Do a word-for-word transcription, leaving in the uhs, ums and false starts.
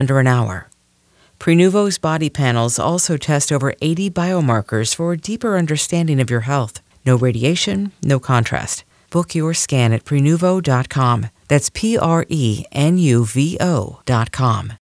under an hour. Prenuvo's body panels also test over eighty biomarkers for a deeper understanding of your health. No radiation, no contrast. Book your scan at Prenuvo dot com. That's P R E N U V O dot com.